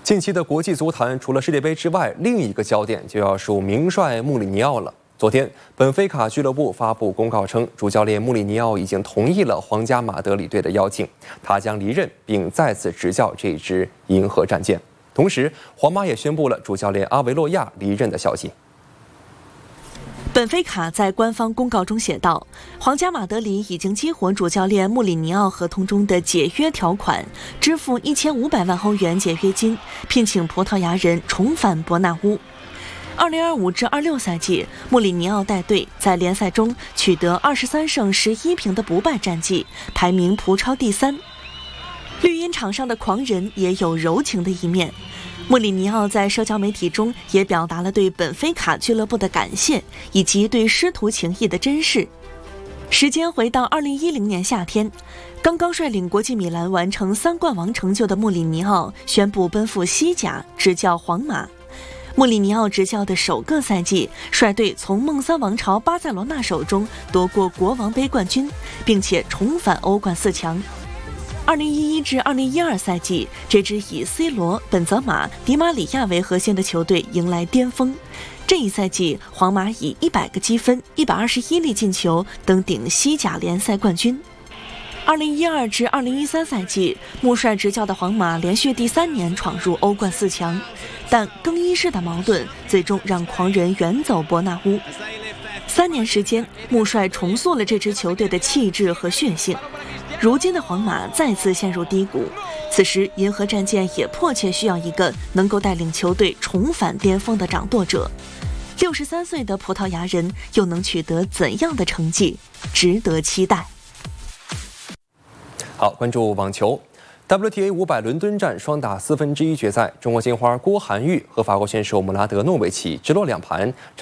近期的国际足坛，除了世界杯之外，另一个焦点就要数名帅穆里尼奥了。昨天，本菲卡俱乐部发布公告称，主教练穆里尼奥已经同意了皇家马德里队的邀请，他将离任并再次执教这支银河战舰。同时，皇马也宣布了主教练阿维洛亚离任的消息。 本菲卡在官方公告中写道：“皇家马德里已经激活主教练穆里尼奥合同中的解约条款，支付1500万欧元解约金，聘请葡萄牙人重返伯纳乌。2025至26赛季，穆里尼奥带队在联赛中取得23胜11平的不败战绩，排名葡超第3。绿茵场上的狂人也有柔情的一面。” 穆里尼奥在社交媒体中也表达了对本菲卡俱乐部的感谢，以及对师徒情谊的珍视。时间回到2010年夏天，刚刚率领国际米兰完成3冠王成就的穆里尼奥宣布奔赴西甲执教皇马。穆里尼奥执教的首个赛季，率队从梦三王朝巴塞罗那手中夺过国王杯冠军，并且重返欧冠4强。 2011至2012赛季，这支以 C 罗、本泽马、迪马里亚为核心的球队迎来巅峰。这一赛季，皇马以100个积分、121粒进球登顶西甲联赛冠军。2012至2013赛季，穆帅执教的皇马连续第3年闯入欧冠4强，但更衣室的矛盾最终让狂人远走伯纳乌。3年时间，穆帅重塑了这支球队的气质和血性。 如今的皇马再次陷入低谷，此时银河战舰也迫切需要一个能够带领球队重返巅峰的掌舵者。63岁的葡萄牙人又能取得怎样的成绩？值得期待。 好，关注网球 WTA 500伦敦站双打1/4决赛，中国金花郭涵玉和法国选手姆拉德诺维奇直落2盘。